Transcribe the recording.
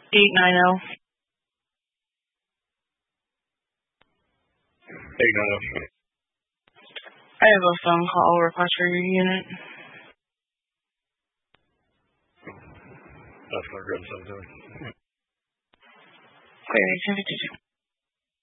890. 890. I have a phone call request for your unit. That's not good. Clear 1052.